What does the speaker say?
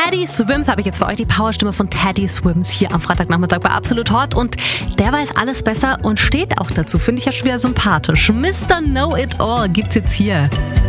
Teddy Swims habe ich jetzt für euch, die Powerstimme von Teddy Swims hier am Freitagnachmittag bei Absolut Hot. Und der weiß alles besser und steht auch dazu. Finde ich ja schon wieder sympathisch. Mr. Know It All gibt's jetzt hier.